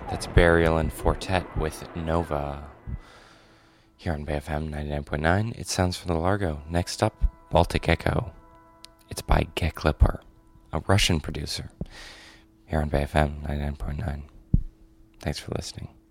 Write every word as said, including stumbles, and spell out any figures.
That's Burial and Fortet with Nova. Here on Bay F M ninety-nine point nine, it sounds from the Largo. Next up, Baltic Echo. It's by Geklipper, a Russian producer. Here on Bay F M ninety-nine point nine. Thanks for listening.